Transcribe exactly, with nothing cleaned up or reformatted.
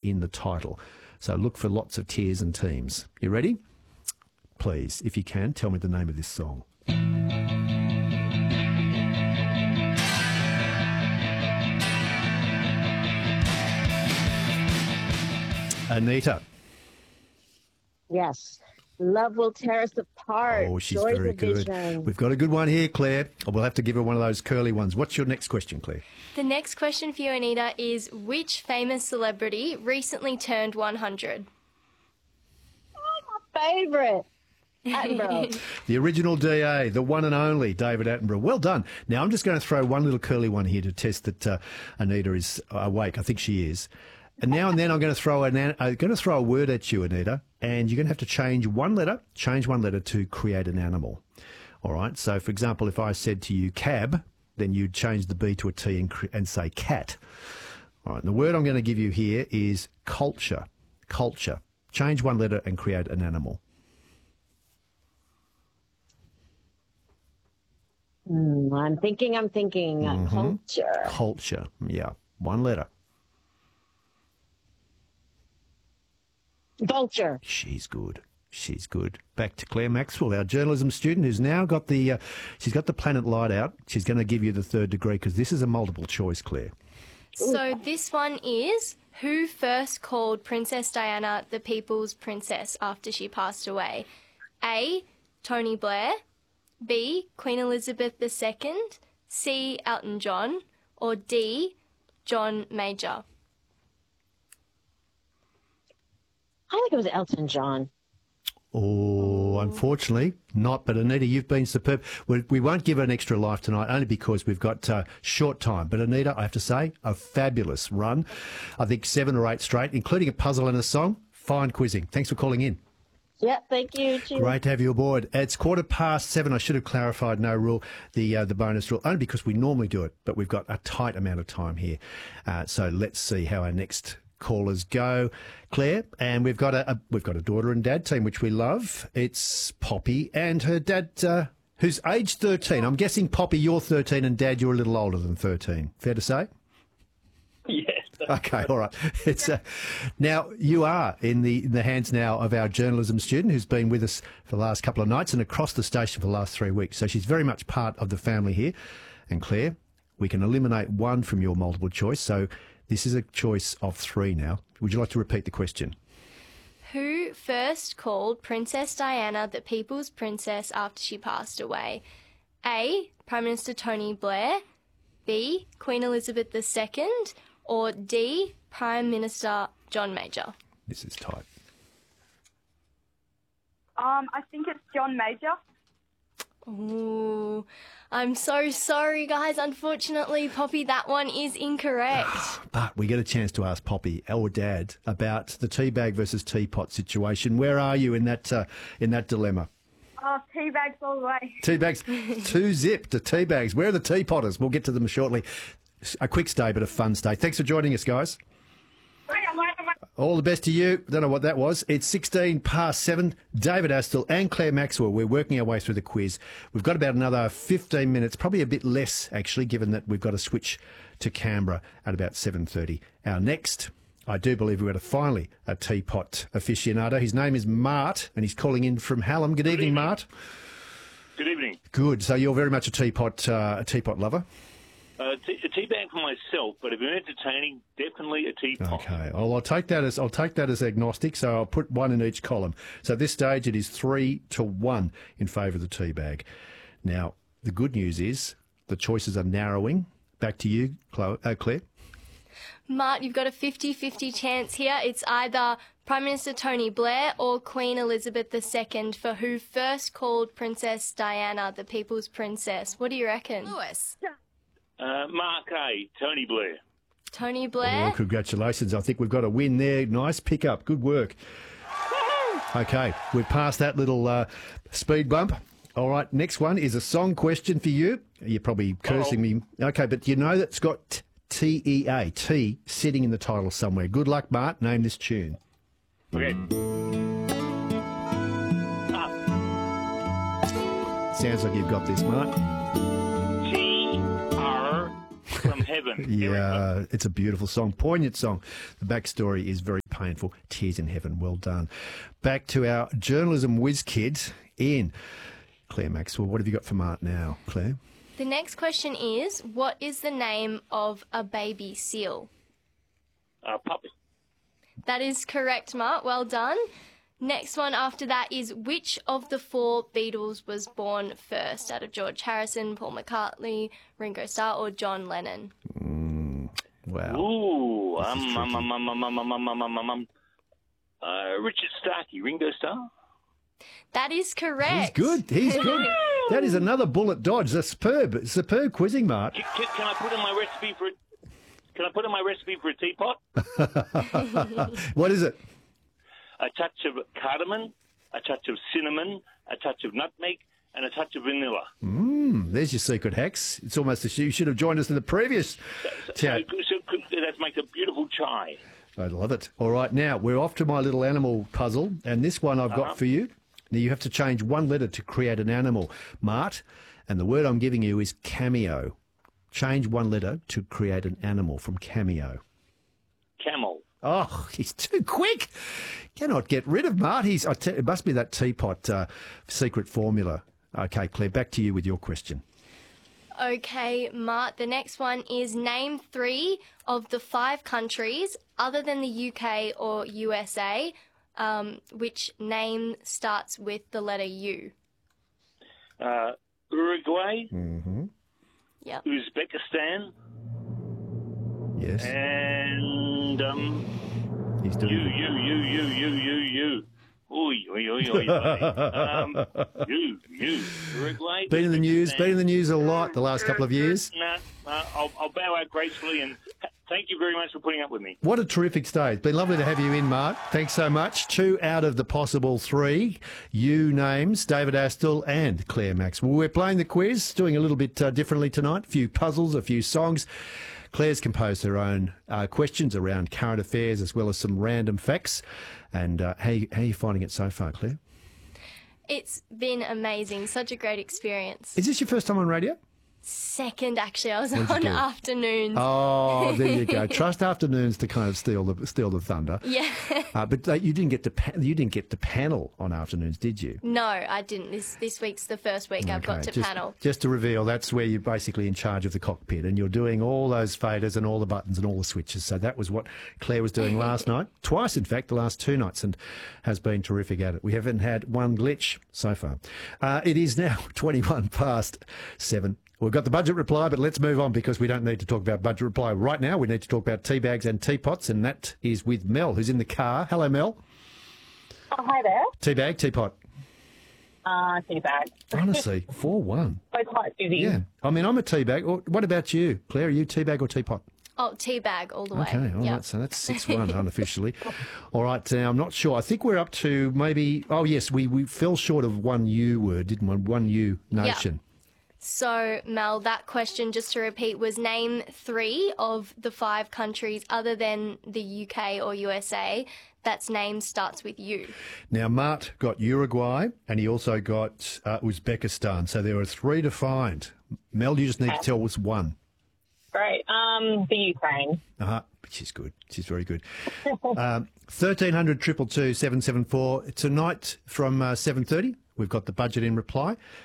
in the title. So look for lots of tears and teams. You ready? Please, if you can, tell me the name of this song. Anita. Yes. Love Will Tear Us Apart. Oh, she's Joy very good. Division. We've got a good one here, Claire. We'll have to give her one of those curly ones. What's your next question, Claire? The next question for you, Anita, is which famous celebrity recently turned one hundred? Oh, my favourite. Attenborough. The original D A, the one and only David Attenborough. Well done. Now, I'm just going to throw one little curly one here to test that uh, Anita is awake. I think she is. And now and then I'm going to throw an, I'm going to throw a word at you, Anita, and you're going to have to change one letter, change one letter to create an animal. All right? So, for example, if I said to you cab, then you'd change the B to a T and, and say cat. All right. And the word I'm going to give you here is culture. Culture. Change one letter and create an animal. Mm, I'm thinking, I'm thinking. Uh, Mm-hmm. Culture. Culture. Yeah. One letter. Vulture. She's good. She's good. Back to Claire Maxwell, our journalism student, who's now got the, uh, she's got the planet light out. She's going to give you the third degree because this is a multiple choice, Claire. So this one is, who first called Princess Diana the people's princess after she passed away? A. Tony Blair. B. Queen Elizabeth the Second. C. Elton John. Or D. John Major. I think it was Elton John. Oh, unfortunately not. But Anita, you've been superb. We, we won't give her an extra life tonight, only because we've got uh, short time. But Anita, I have to say, a fabulous run. I think seven or eight straight, including a puzzle and a song. Fine quizzing. Thanks for calling in. Yeah, thank you. Cheers. Great to have you aboard. It's quarter past seven. I should have clarified no rule, the uh, the bonus rule, only because we normally do it, but we've got a tight amount of time here. Uh, so let's see how our next callers go, Claire. And we've got a, a we've got a daughter and dad team which we love. It's Poppy and her dad, uh, who's aged thirteen. I'm guessing Poppy, you're thirteen, and Dad, you're a little older than thirteen. Fair to say? Yes. Okay, all right. It's uh, now you are in the in the hands now of our journalism student who's been with us for the last couple of nights and across the station for the last three weeks. So she's very much part of the family here. And Claire, we can eliminate one from your multiple choice. So this is a choice of three now. Would you like to repeat the question? Who first called Princess Diana the people's princess after she passed away? A. Prime Minister Tony Blair. B. Queen Elizabeth the Second. Or D. Prime Minister John Major. This is tight. Um, I think it's John Major. Ooh, I'm so sorry, guys. Unfortunately, Poppy, that one is incorrect. But we get a chance to ask Poppy or Dad about the teabag versus teapot situation. Where are you in that uh, in that dilemma? Oh, tea bags all the way. Teabags, two zip to teabags. Where are the teapotters? We'll get to them shortly. A quick stay, but a fun stay. Thanks for joining us, guys. All the best to you. Don't know what that was. It's sixteen past seven. David Astle and Claire Maxwell. We're working our way through the quiz. We've got about another fifteen minutes, probably a bit less, actually, given that we've got to switch to Canberra at about seven thirty. Our next, I do believe we're at a, finally a teapot aficionado. His name is Mart, and he's calling in from Hallam. Good, Good evening, evening, Mart. Good evening. Good. So you're very much a teapot, uh, a teapot lover? Uh, t- a tea bag for myself, but if you're entertaining, definitely a teapot. Okay, well, I'll take that as I'll take that as agnostic. So I'll put one in each column. So at this stage, it is three to one in favour of the tea bag. Now, the good news is the choices are narrowing. Back to you, Chloe, uh, Claire. Mart, you've got a fifty-fifty chance here. It's either Prime Minister Tony Blair or Queen Elizabeth the Second for who first called Princess Diana the people's princess. What do you reckon? Lewis. Uh, Mark A, Tony Blair. Tony Blair? Oh, congratulations. I think we've got a win there. Nice pickup. Good work. Okay, we've passed that little uh, speed bump. All right, next one is a song question for you. You're probably cursing Uh-oh. me. Okay, but you know that's got T E A, T, sitting in the title somewhere. Good luck, Mart. Name this tune. Okay. Ah. Sounds like you've got this, Mart. T R from Heaven. Yeah, it's a beautiful song, poignant song. The backstory is very painful. Tears in Heaven, well done. Back to our journalism whiz kid, Ian. Claire Maxwell, what have you got for Mart now, Claire? The next question is, what is the name of a baby seal? Uh, puppy. That is correct, Mart. Well done. Next one after that is, which of the four Beatles was born first, out of George Harrison, Paul McCartney, Ringo Starr, or John Lennon? Mm, wow. Ooh, This is um, um, tricky. um, um, um, um, um, um, um, um, um, uh, Richard Starkey, Ringo Starr. That is correct. He's good. He's good. That is another bullet dodge. That's superb. Superb quizzing, Mart. Can, can, can I put in my recipe for? A, can I put in my recipe for a teapot? What is it? A touch of cardamom, a touch of cinnamon, a touch of nutmeg, and a touch of vanilla. Mm, there's your secret hacks. It's almost as you should have joined us in the previous chat. So, so, so that makes a beautiful chai. I love it. All right, now we're off to my little animal puzzle, and this one I've got Uh-huh. for you. Now you have to change one letter to create an animal, Mart, and the word I'm giving you is cameo. Change one letter to create an animal from cameo. Camel. Oh, he's too quick. Cannot get rid of Mart. He's, I te- it must be that teapot uh, secret formula. Okay, Claire, back to you with your question. Okay, Mart, the next one is, name three of the five countries other than the U K or U S A, um, which name starts with the letter U. Uh, Uruguay, Mm-hmm. Yep. Uzbekistan, Yes, and um, he's you, doing it. you, you, you, you, you, you. Oy, oy, oy, oy, oy. um, you, you, Uruguay. Been in the news, Uzbekistan. been in the news a lot the last couple of years. No, no, I'll, I'll bow out gracefully, and thank you very much for putting up with me. What a terrific stay. It's been lovely to have you in, Mark. Thanks so much. Two out of the possible three. You names, David Astle and Claire Maxwell. We're playing the quiz, doing a little bit uh, differently tonight. A few puzzles, a few songs. Claire's composed her own uh, questions around current affairs as well as some random facts. And uh, how, you, how are you finding it so far, Claire? It's been amazing. Such a great experience. Is this your first time on radio? Second, actually, I was What'd you on do? afternoons. Oh, there you go. Trust afternoons to kind of steal the steal the thunder. Yeah. Uh, but uh, you didn't get to pa- you didn't get to panel on afternoons, did you? No, I didn't. This this week's the first week I've got Okay, to just, panel. Just to reveal, that's where you're basically in charge of the cockpit and you're doing all those faders and all the buttons and all the switches. So that was what Claire was doing last night, twice in fact, the last two nights, and has been terrific at it. We haven't had one glitch so far. Uh, it is now twenty-one past seven. We've got the budget reply, but let's move on because we don't need to talk about budget reply right now. We need to talk about tea bags and teapots, and that is with Mel, who's in the car. Hello, Mel. Oh, hi there. Tea bag, teapot. Uh, too bad. Honestly, four one. We're quite busy. Yeah. I mean, I'm a tea bag. Or what about you, Claire? Are you tea bag or teapot? Oh, tea bag all the way. Okay, all Yep. right. So that's six one unofficially. All right. Now, I'm not sure. I think we're up to maybe. Oh, yes. We, we fell short of one U word, didn't we? One U nation. So, Mel, that question, just to repeat, was name three of the five countries other than the U K or U S A that's name starts with U. Now, Mart got Uruguay and he also got uh, Uzbekistan. So there are three to find. Mel, you just need to tell us one. Great. Um, the Ukraine. Uh-huh. She's good. She's very good. um, thirteen hundred, two two two, seven seven four. Tonight from uh, seven thirty, we've got the budget in reply.